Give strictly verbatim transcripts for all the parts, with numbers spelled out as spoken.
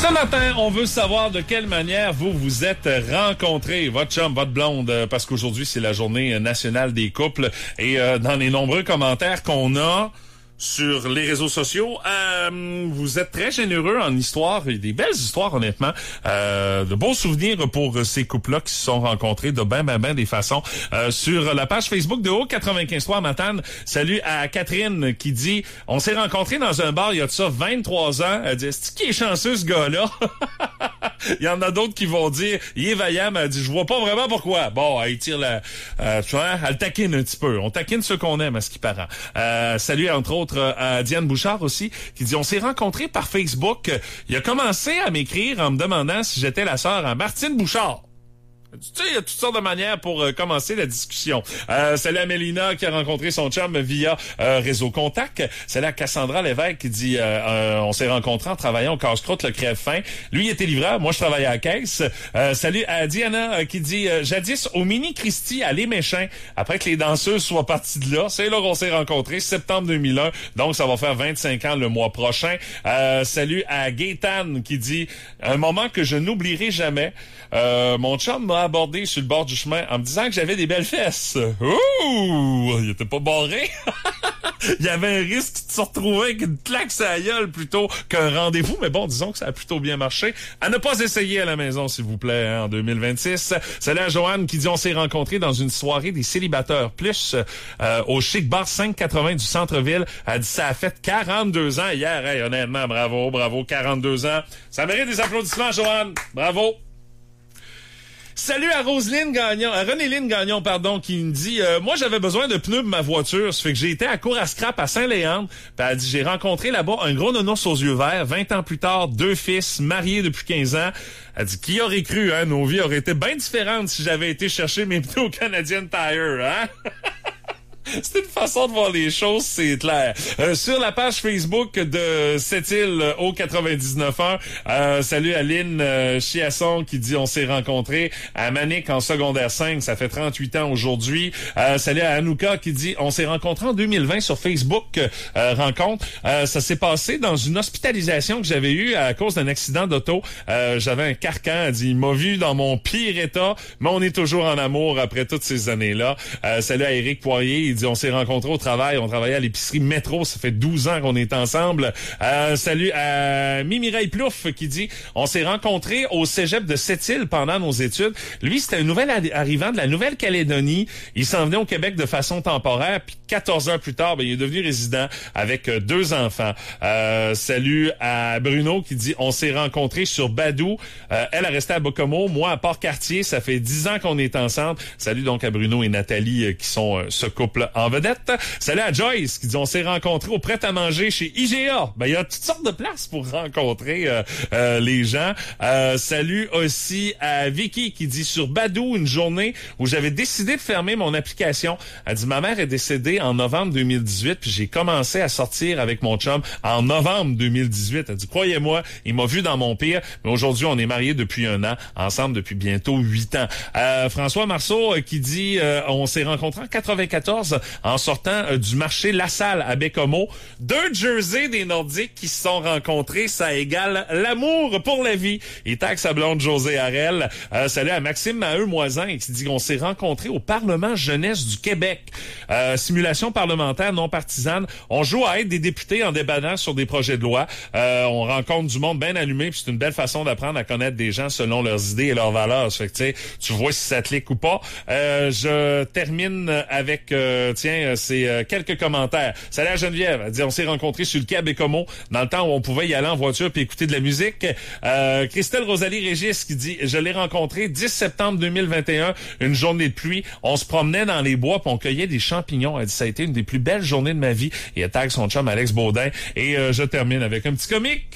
Ce matin, on veut savoir de quelle manière vous vous êtes rencontrés, votre chum, votre blonde, parce qu'aujourd'hui, c'est la journée nationale des couples. Et euh, dans les nombreux commentaires qu'on a sur les réseaux sociaux, euh, vous êtes très généreux en histoire, et des belles histoires, honnêtement. Euh, de beaux souvenirs pour ces couples-là qui se sont rencontrés de ben, ben, ben des façons. Euh, sur la page Facebook de Haut quatre-vingt-quinze trois Matane, salut à Catherine qui dit « On s'est rencontrés dans un bar il y a de ça vingt-trois ans. » Elle dit « C'est qui est chanceux, ce gars-là? » Il y en a d'autres qui vont dire « Il est vaillant. » Elle dit « Je vois pas vraiment pourquoi. » Bon, elle tire la... Euh, tu vois, elle taquine un petit peu. On taquine ceux qu'on aime, à ce qui paraît. Euh, salut, entre autres, à Diane Bouchard aussi, qui dit « On s'est rencontrés par Facebook. » Il a commencé à m'écrire en me demandant si j'étais la sœur à Martine Bouchard. Tu sais, il y a toutes sortes de manières pour euh, commencer la discussion. Euh, salut à Mélina qui a rencontré son chum via euh, Réseau Contact. Salut à Cassandra Lévesque qui dit euh, euh, on s'est rencontrés en travaillant au casse-croûte le crève-fin. Lui, il était livreur, moi je travaillais à la caisse. Euh, salut à Diana euh, qui dit euh, jadis au Mini Christie à Les Méchins, après que les danseuses soient parties de là. C'est là qu'on s'est rencontrés, septembre deux mille un. Donc, ça va faire vingt-cinq ans le mois prochain. Euh, salut à Gaétane qui dit un moment que je n'oublierai jamais. Euh, mon chum m'a abordé sur le bord du chemin en me disant que j'avais des belles fesses. Ouh! Il était pas barré. Il y avait un risque de se retrouver avec une claque sur la gueule plutôt qu'un rendez-vous. Mais bon, disons que ça a plutôt bien marché. À ne pas essayer à la maison, s'il vous plaît, hein, en deux mille vingt-six. Salut à Joanne qui dit on s'est rencontrés dans une soirée des célibataires plus euh, au Chic Bar cinq quatre-vingts du centre-ville. Elle dit ça a fait quarante-deux ans hier. Hey, honnêtement, bravo, bravo, quarante-deux ans. Ça mérite des applaudissements, Joanne. Bravo. Salut à Roselyne Gagnon, à René-Lyne Gagnon, pardon, qui me dit euh, moi j'avais besoin de pneus pour ma voiture, ça fait que j'ai été à cour à scrap à Saint-Léandre, puis elle dit j'ai rencontré là-bas un gros nonos aux yeux verts, vingt ans plus tard, deux fils, mariés depuis quinze ans. Elle dit qui aurait cru, hein, nos vies auraient été bien différentes si j'avais été chercher mes pneus au Canadian Tire, hein? C'est une façon de voir les choses, c'est clair. Euh, sur la page Facebook de Sept-Îles au quatre-vingt-dix-neuf un, euh, salut à Lynn euh, Chiasson qui dit on s'est rencontrés à Manic en secondaire cinq, ça fait trente-huit ans aujourd'hui. Euh, salut à Anouka qui dit on s'est rencontrés en deux mille vingt sur Facebook euh, rencontre. Euh, ça s'est passé dans une hospitalisation que j'avais eue à cause d'un accident d'auto. Euh, j'avais un carcan, elle dit il m'a vu dans mon pire état, mais on est toujours en amour après toutes ces années-là. Euh, salut à Éric Poirier, il dit on s'est rencontrés au travail, on travaillait à l'épicerie Métro, ça fait douze ans qu'on est ensemble. Euh, salut à Mimireille Plouf qui dit on s'est rencontrés au cégep de Sept-Îles pendant nos études. Lui, c'était un nouvel arrivant de la Nouvelle-Calédonie. Il s'en venait au Québec de façon temporaire, puis quatorze heures plus tard, ben, il est devenu résident avec euh, deux enfants. Euh, salut à Bruno qui dit on s'est rencontrés sur Badou. Euh, elle a resté à Bocomo, moi à Port-Cartier, ça fait dix ans qu'on est ensemble. Salut donc à Bruno et Nathalie euh, qui sont euh, ce couple en vedette. Salut à Joyce qui dit on s'est rencontrés au prêt-à-manger chez I G A. Ben il y a toutes sortes de places pour rencontrer euh, euh, les gens. Euh, salut aussi à Vicky qui dit sur Badou une journée où j'avais décidé de fermer mon application. Elle dit ma mère est décédée en novembre deux mille dix-huit puis j'ai commencé à sortir avec mon chum en novembre deux mille dix-huit. Elle dit croyez-moi, il m'a vu dans mon pire, mais aujourd'hui on est mariés depuis un an, ensemble depuis bientôt huit ans. Euh, François Marceau euh, qui dit euh, on s'est rencontrés en quatre-vingt-quatorze en sortant euh, du marché La Salle à Bécomo. Deux Jerseys des Nordiques qui se sont rencontrés, ça égale l'amour pour la vie. Il taxe sa blonde José Harel. Euh, salut à Maxime Maheu-Moisin qui dit qu'on s'est rencontrés au Parlement jeunesse du Québec. Euh, simulation parlementaire non partisane. On joue à être des députés en débattant sur des projets de loi. Euh, on rencontre du monde bien allumé, puis c'est une belle façon d'apprendre à connaître des gens selon leurs idées et leurs valeurs. Ça fait que, tu sais, tu vois si ça te clique ou pas. Euh, je termine avec, euh, tiens, c'est euh, quelques commentaires. Salut à Geneviève. Elle dit, on s'est rencontrés sur le quai à Bécomo dans le temps où on pouvait y aller en voiture puis écouter de la musique. Euh, Christelle Rosalie Régis qui dit, je l'ai rencontré dix septembre deux mille vingt et un, une journée de pluie. On se promenait dans les bois puis on cueillait des champignons. Elle dit, ça a été une des plus belles journées de ma vie. Et elle tag son chum Alex Baudin. Et euh, je termine avec un petit comique.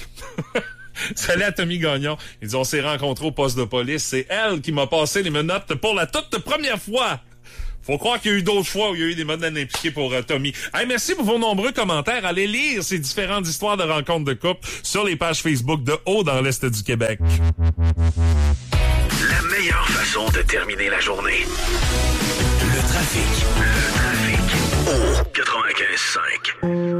Salut à Tommy Gagnon. Il dit, on s'est rencontrés au poste de police. C'est elle qui m'a passé les menottes pour la toute première fois. Faut croire qu'il y a eu d'autres fois où il y a eu des menottes impliquées pour euh, Tommy. Hey, merci pour vos nombreux commentaires. Allez lire ces différentes histoires de rencontres de couple sur les pages Facebook de Haut dans l'Est du Québec. La meilleure façon de terminer la journée. Le trafic. Le trafic. Au quatre-vingt-quinze cinq.